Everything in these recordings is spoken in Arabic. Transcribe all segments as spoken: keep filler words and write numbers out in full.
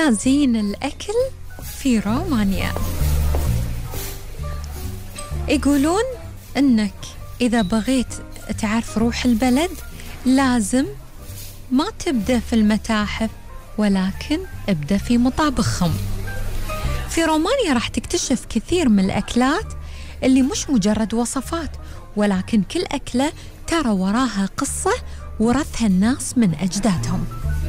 موازين الأكل في رومانيا. يقولون أنك إذا بغيت تعرف روح البلد لازم ما تبدأ في المتاحف ولكن ابدأ في مطابخهم. في رومانيا راح تكتشف كثير من الأكلات اللي مش مجرد وصفات، ولكن كل أكلة ترى وراها قصة ورثها الناس من أجدادهم.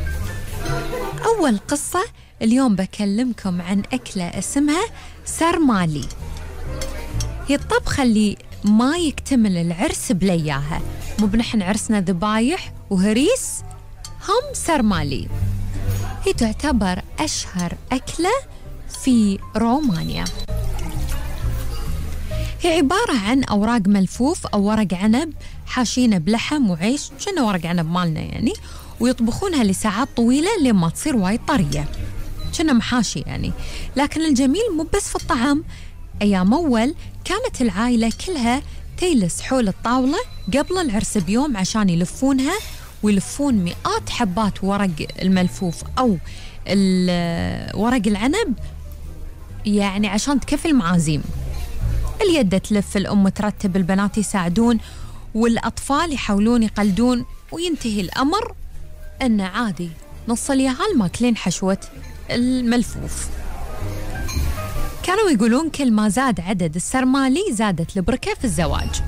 أول قصة اليوم بكلمكم عن أكلة اسمها سرمالي. هي الطبخة اللي ما يكتمل العرس بلياها، مو بنحن عرسنا ذبايح وهريس، هم سرمالي. هي تعتبر أشهر أكلة في رومانيا. هي عبارة عن أوراق ملفوف أو ورق عنب حاشينه بلحم وعيش، شنو ورق عنب مالنا يعني، ويطبخونها لساعات طويلة لما تصير وايد طرية، شنو محاشي يعني. لكن الجميل مو بس في الطعام، أيام أول كانت العائلة كلها تجلس حول الطاولة قبل العرس بيوم عشان يلفونها، ويلفون مئات حبات ورق الملفوف أو ورق العنب يعني عشان تكفي المعازيم. اليد تلف، الأم ترتب، البنات يساعدون، والأطفال يحاولون يقلدون، وينتهي الأمر أن عادي نص اليهال ماكلين حشوة الملفوف. كانوا يقولون كل ما زاد عدد السرمالي زادت البركة في الزواج.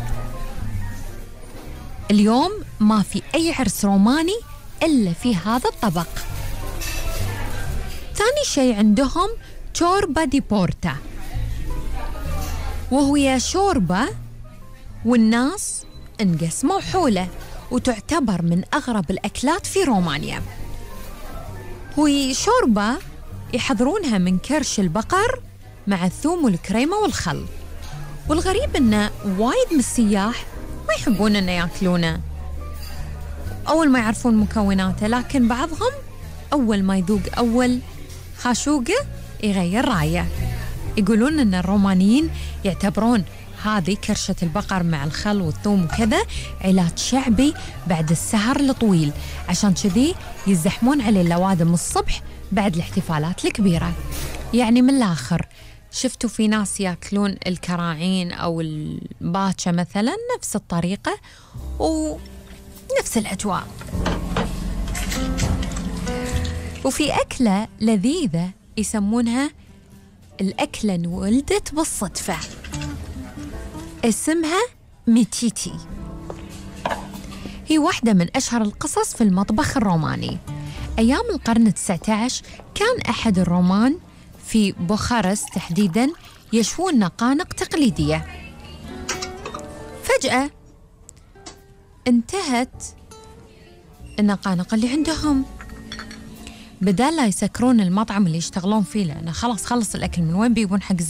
اليوم ما في أي عرس روماني إلا في هذا الطبق. ثاني شيء عندهم تشوربا دي بورتا، وهي شوربة والناس انقسموا حوله، وتعتبر من أغرب الأكلات في رومانيا. وهي شوربة يحضرونها من كرش البقر مع الثوم والكريمة والخل. والغريب أنه وايد من السياح ما يحبون أنه يأكلونه أول ما يعرفون مكوناته، لكن بعضهم أول ما يذوق أول خاشوقة يغير رايه. يقولون أن الرومانيين يعتبرون هذه كرشة البقر مع الخل والثوم وكذا علاج شعبي بعد السهر الطويل، عشان كذي يزحمون عليه اللوادم الصبح بعد الاحتفالات الكبيرة. يعني من الآخر، شفتوا في ناس يأكلون الكراعين أو الباتشا مثلا نفس الطريقة ونفس الأجواء. وفي أكلة لذيذة يسمونها الأكلة انولدت بالصدفة، اسمها ميتيتي. هي واحدة من أشهر القصص في المطبخ الروماني. أيام القرن التاسع عشر كان أحد الرومان في بوخارست تحديداً يشوون نقانق تقليدية. فجأة انتهت النقانق اللي عندهم، بدال لا يسكرون المطعم اللي يشتغلون فيه لأنه خلاص خلص الأكل، من وين بيبون حق